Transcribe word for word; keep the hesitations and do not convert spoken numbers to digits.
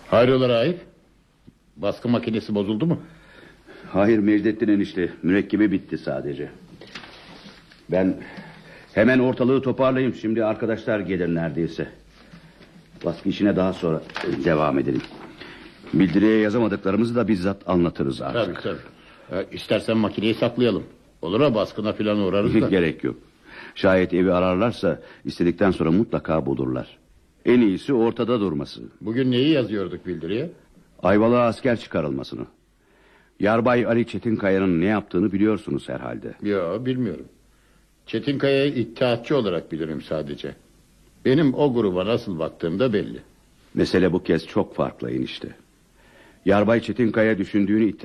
Hayrola Raif? Baskı makinesi bozuldu mu? Hayır Mecdettin enişte, mürekkebi bitti sadece. Ben hemen ortalığı toparlayayım. Şimdi arkadaşlar gelir neredeyse. Baskı işine daha sonra devam edelim. Bildiriye yazamadıklarımızı da bizzat anlatırız artık. Tabii tabii. Ee, İstersen makineyi saklayalım. Olur ha, baskına falan uğrarız da. Gerek yok. Şayet evi ararlarsa istedikten sonra mutlaka bulurlar. En iyisi ortada durması. Bugün neyi yazıyorduk bildiriye? Ayvalık'a asker çıkarılmasını. Yarbay Ali Çetinkaya'nın ne yaptığını biliyorsunuz herhalde. Yok, bilmiyorum. Çetinkaya'yı ittihatçı olarak bilirim sadece. Benim o gruba nasıl baktığım da belli. Mesele bu kez çok farklı enişte. Yarbay Çetinkaya düşündüğünü